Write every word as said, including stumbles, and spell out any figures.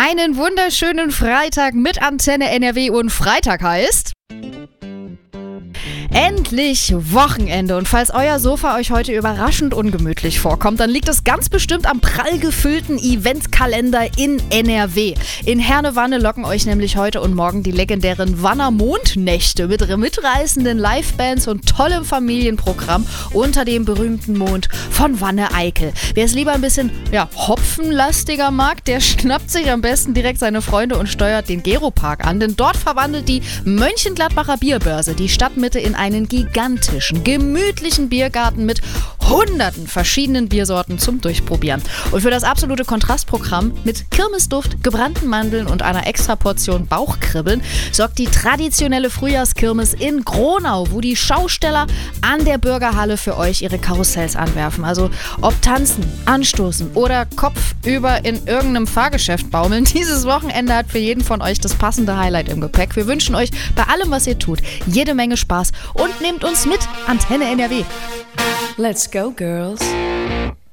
Einen wunderschönen Freitag mit Antenne N R W und Freitag heißt... Endlich Wochenende, und falls euer Sofa euch heute überraschend ungemütlich vorkommt, dann liegt es ganz bestimmt am prall gefüllten Eventkalender in N R W. In Herne-Wanne locken euch nämlich heute und morgen die legendären Wanner Mondnächte mit mitreißenden Livebands und tollem Familienprogramm unter dem berühmten Mond von Wanne-Eickel. Wer es lieber ein bisschen ja, hopfenlastiger mag, der schnappt sich am besten direkt seine Freunde und steuert den Geropark an, denn dort verwandelt die Mönchengladbacher Bierbörse die Stadtmitte in einen gigantischen, gemütlichen Biergarten mit hunderten verschiedenen Biersorten zum Durchprobieren. Und für das absolute Kontrastprogramm mit Kirmesduft, gebrannten Mandeln und einer extra Portion Bauchkribbeln sorgt die traditionelle Frühjahrskirmes in Gronau, wo die Schausteller an der Bürgerhalle für euch ihre Karussells anwerfen. Also ob tanzen, anstoßen oder kopfüber in irgendeinem Fahrgeschäft baumeln, dieses Wochenende hat für jeden von euch das passende Highlight im Gepäck. Wir wünschen euch bei allem, was ihr tut, jede Menge Spaß und nehmt uns mit, Antenne N R W. Let's go, girls.